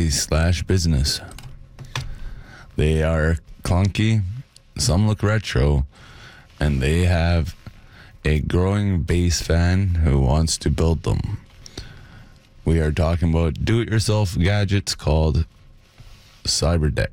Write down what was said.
hobby/business. They are clunky, some look retro, and they have a growing base fan who wants to build them. We are talking about do-it-yourself gadgets called Cyberdeck.